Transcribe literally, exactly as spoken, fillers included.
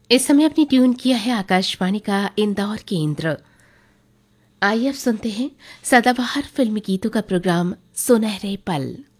इस समय अपनी ट्यून किया है आकाशवाणी का इंदौर केंद्र। आइए अब सुनते हैं सदाबहार फिल्मी गीतों का प्रोग्राम सुनहरे पल।